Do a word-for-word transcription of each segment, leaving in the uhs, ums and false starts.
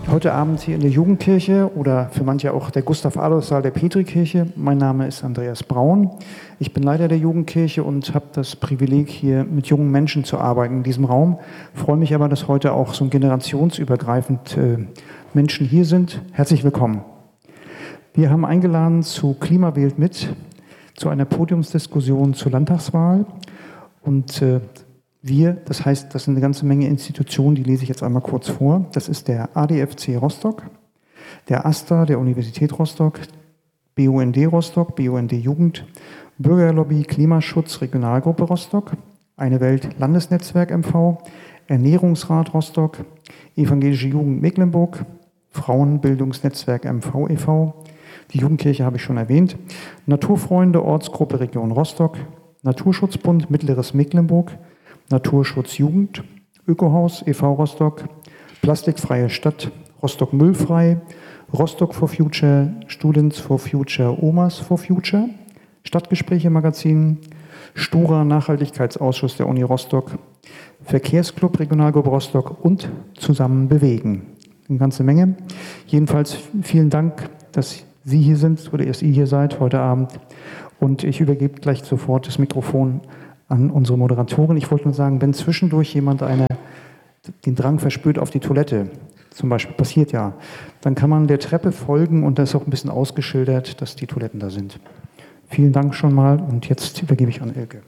Heute Abend hier in der Jugendkirche oder für manche auch der Gustav-Adolf-Saal der Petrikirche. Mein Name ist Andreas Braun. Ich bin Leiter der Jugendkirche und habe das Privileg, hier mit jungen Menschen zu arbeiten in diesem Raum. Freue mich aber, dass heute auch so generationsübergreifend äh, Menschen hier sind. Herzlich willkommen. Wir haben eingeladen zu Klima wählt mit, zu einer Podiumsdiskussion zur Landtagswahl. Und äh, wir, das heißt, das sind eine ganze Menge Institutionen, die lese ich jetzt einmal kurz vor. Das ist der A D F C Rostock, der AStA der Universität Rostock, B U N D Rostock, B U N D Jugend, Bürgerlobby Klimaschutz Regionalgruppe Rostock, Eine Welt Landesnetzwerk M V, Ernährungsrat Rostock, Evangelische Jugend Mecklenburg, Frauenbildungsnetzwerk M V e V, die Jugendkirche habe ich schon erwähnt, Naturfreunde Ortsgruppe Region Rostock, Naturschutzbund Mittleres Mecklenburg, Naturschutz Jugend, Ökohaus e V Rostock, Plastikfreie Stadt, Rostock Müllfrei, Rostock for Future, Students for Future, Omas for Future, Stadtgespräche Magazin, Stura Nachhaltigkeitsausschuss der Uni Rostock, Verkehrsclub Regionalgruppe Rostock und Zusammen bewegen. Eine ganze Menge. Jedenfalls vielen Dank, dass Sie hier sind oder erst ihr hier seid heute Abend. Und ich übergebe gleich sofort das Mikrofon an unsere Moderatorin. Ich wollte nur sagen, wenn zwischendurch jemand eine, den Drang verspürt auf die Toilette, zum Beispiel, passiert ja, dann kann man der Treppe folgen und da ist auch ein bisschen ausgeschildert, dass die Toiletten da sind. Vielen Dank schon mal und jetzt übergebe ich an Elke.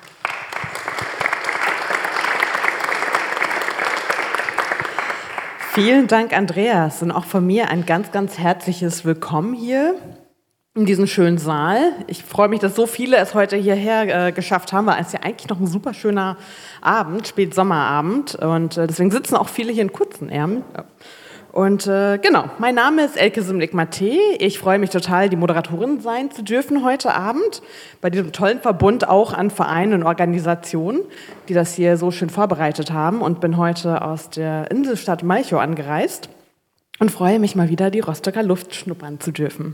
Vielen Dank, Andreas, und auch von mir ein ganz, ganz herzliches Willkommen hier in diesem schönen Saal. Ich freue mich, dass so viele es heute hierher äh, geschafft haben, weil es ja eigentlich noch ein super schöner Abend, Spätsommerabend, und äh, deswegen sitzen auch viele hier in kurzen Ärmeln. Und äh, genau, mein Name ist Elke Simlik-Mattei. Ich freue mich total, die Moderatorin sein zu dürfen heute Abend bei diesem tollen Verbund auch an Vereinen und Organisationen, die das hier so schön vorbereitet haben, und bin heute aus der Inselstadt Malchow angereist und freue mich mal wieder, die Rostocker Luft schnuppern zu dürfen.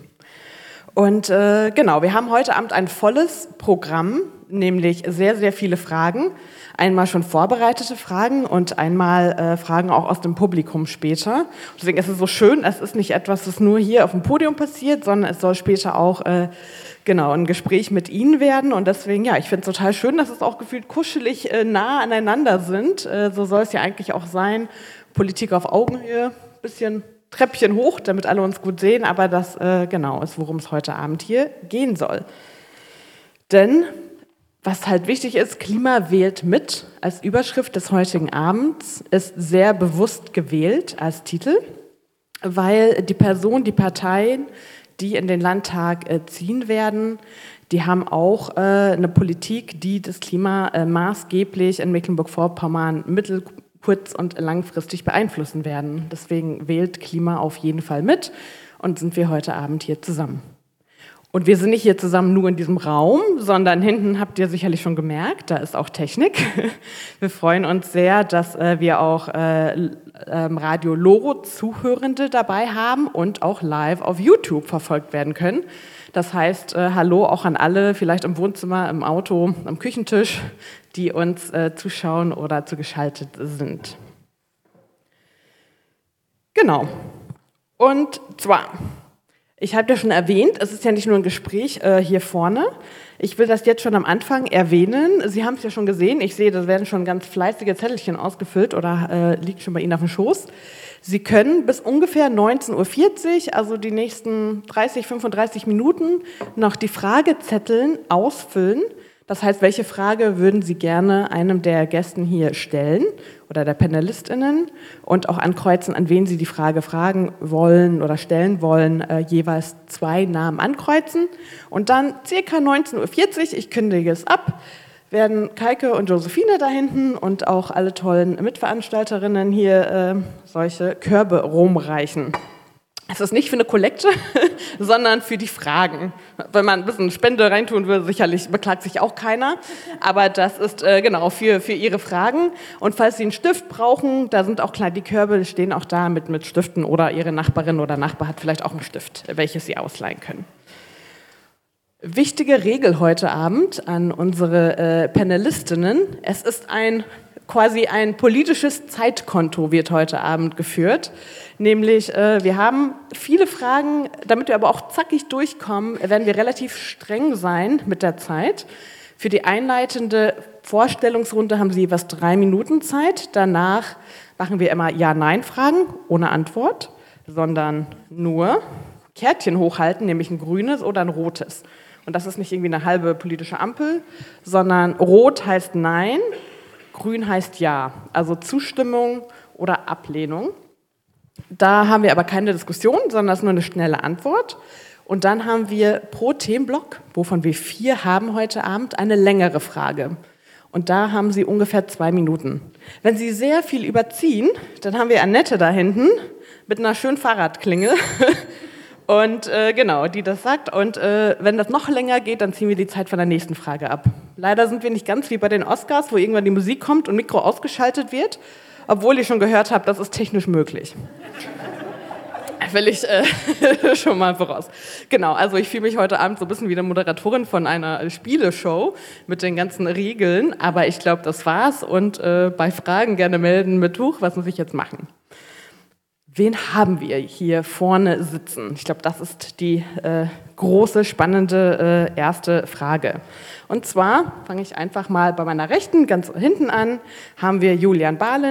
Und äh, genau, wir haben heute Abend ein volles Programm, nämlich sehr, sehr viele Fragen. Einmal schon vorbereitete Fragen und einmal äh, Fragen auch aus dem Publikum später. Deswegen ist es so schön, es ist nicht etwas, das nur hier auf dem Podium passiert, sondern es soll später auch äh, genau ein Gespräch mit Ihnen werden. Und deswegen, ja, ich finde es total schön, dass es auch gefühlt kuschelig äh, nah aneinander sind. Äh, so soll es ja eigentlich auch sein. Politik auf Augenhöhe, bisschen Treppchen hoch, damit alle uns gut sehen, aber das äh, genau ist, worum es heute Abend hier gehen soll. Denn was halt wichtig ist, Klima wählt mit als Überschrift des heutigen Abends, ist sehr bewusst gewählt als Titel, weil die Person, die Parteien, die in den Landtag äh, ziehen werden, die haben auch äh, eine Politik, die das Klima äh, maßgeblich in Mecklenburg-Vorpommern mittel kurz- und langfristig beeinflussen werden. Deswegen wählt Klima auf jeden Fall mit und sind wir heute Abend hier zusammen. Und wir sind nicht hier zusammen nur in diesem Raum, sondern hinten habt ihr sicherlich schon gemerkt, da ist auch Technik. Wir freuen uns sehr, dass äh, wir auch äh, äh, Radio Loro Zuhörende dabei haben und auch live auf YouTube verfolgt werden können. Das heißt, äh, hallo auch an alle, vielleicht im Wohnzimmer, im Auto, am Küchentisch, die uns äh, zuschauen oder zugeschaltet sind. Genau. Und zwar, ich habe ja schon erwähnt, es ist ja nicht nur ein Gespräch äh, hier vorne. Ich will das jetzt schon am Anfang erwähnen. Sie haben es ja schon gesehen. Ich sehe, da werden schon ganz fleißige Zettelchen ausgefüllt oder äh, liegt schon bei Ihnen auf dem Schoß. Sie können bis ungefähr neunzehn Uhr vierzig, also die nächsten dreißig, fünfunddreißig Minuten, noch die Fragezetteln ausfüllen. Das heißt, welche Frage würden Sie gerne einem der Gästen hier stellen oder der PanelistInnen und auch ankreuzen, an wen Sie die Frage fragen wollen oder stellen wollen, äh, jeweils zwei Namen ankreuzen. Und dann circa neunzehn Uhr vierzig, ich kündige es ab, werden Kaike und Josephine da hinten und auch alle tollen Mitveranstalterinnen hier äh, solche Körbe rumreichen. Es ist nicht für eine Kollekte, sondern für die Fragen. Wenn man ein bisschen Spende reintun würde, sicherlich beklagt sich auch keiner. Aber das ist äh, genau für, für Ihre Fragen. Und falls Sie einen Stift brauchen, da sind auch klein die Körbe, stehen auch da mit, mit Stiften, oder Ihre Nachbarin oder Nachbar hat vielleicht auch einen Stift, welches Sie ausleihen können. Wichtige Regel heute Abend an unsere äh, Panelistinnen. Es ist ein quasi ein politisches Zeitkonto wird heute Abend geführt. Nämlich, äh, wir haben viele Fragen, damit wir aber auch zackig durchkommen, werden wir relativ streng sein mit der Zeit. Für die einleitende Vorstellungsrunde haben Sie jeweils drei Minuten Zeit. Danach machen wir immer Ja-Nein-Fragen ohne Antwort, sondern nur Kärtchen hochhalten, nämlich ein grünes oder ein rotes. Und das ist nicht irgendwie eine halbe politische Ampel, sondern rot heißt Nein, grün heißt Ja. Also Zustimmung oder Ablehnung. Da haben wir aber keine Diskussion, sondern das ist nur eine schnelle Antwort. Und dann haben wir pro Themenblock, wovon wir vier haben heute Abend, eine längere Frage. Und da haben Sie ungefähr zwei Minuten. Wenn Sie sehr viel überziehen, dann haben wir Annette da hinten mit einer schönen Fahrradklingel. Und äh, genau, die das sagt. Und äh, wenn das noch länger geht, dann ziehen wir die Zeit von der nächsten Frage ab. Leider sind wir nicht ganz wie bei den Oscars, wo irgendwann die Musik kommt und Mikro ausgeschaltet wird, obwohl ich schon gehört habe, das ist technisch möglich. Will ich äh, schon mal voraus. Genau, also ich fühle mich heute Abend so ein bisschen wie eine Moderatorin von einer Spieleshow mit den ganzen Regeln, aber ich glaube, das war's und äh, bei Fragen gerne melden mit Tuch, was muss ich jetzt machen? Wen haben wir hier vorne sitzen? Ich glaube, das ist die äh, große, spannende äh, erste Frage. Und zwar fange ich einfach mal bei meiner Rechten, ganz hinten an, haben wir Julian Bahle.